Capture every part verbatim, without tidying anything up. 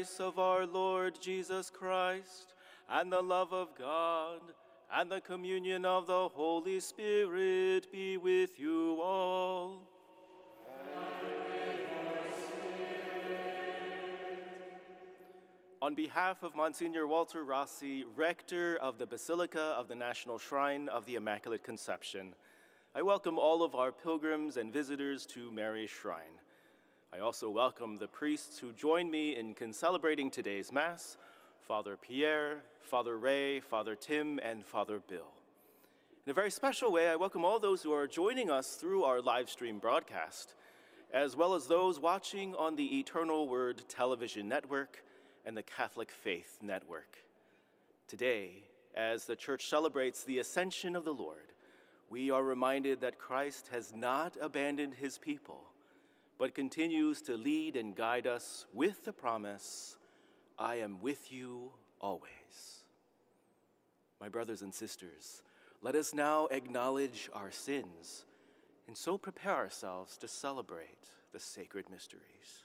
grace of our Lord Jesus Christ, and the love of God, and the communion of the Holy Spirit be with you all. On behalf of Monsignor Walter Rossi, Rector of the Basilica of the National Shrine of the Immaculate Conception, I welcome all of our pilgrims and visitors to Mary's Shrine. I also welcome the priests who join me in celebrating today's Mass, Father Pierre, Father Ray, Father Tim, and Father Bill. In a very special way, I welcome all those who are joining us through our live stream broadcast, as well as those watching on the Eternal Word television network and the Catholic Faith Network. Today, as the Church celebrates the Ascension of the Lord, we are reminded that Christ has not abandoned his people, but continues to lead and guide us with the promise, I am with you always. My brothers and sisters, let us now acknowledge our sins and so prepare ourselves to celebrate the sacred mysteries.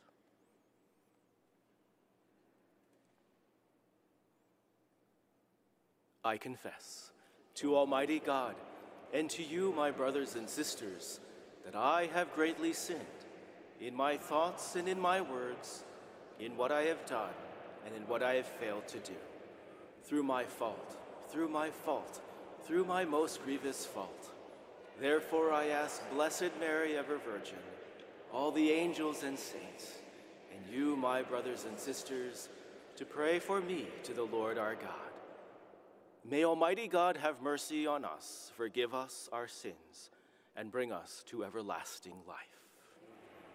I confess to Almighty God and to you, my brothers and sisters, that I have greatly sinned in my thoughts and in my words, in what I have done and in what I have failed to do. Through my fault, through my fault, through my most grievous fault. Therefore I ask Blessed Mary, ever Virgin, all the angels and saints, and you, my brothers and sisters, to pray for me to the Lord our God. May Almighty God have mercy on us, forgive us our sins, and bring us to everlasting life.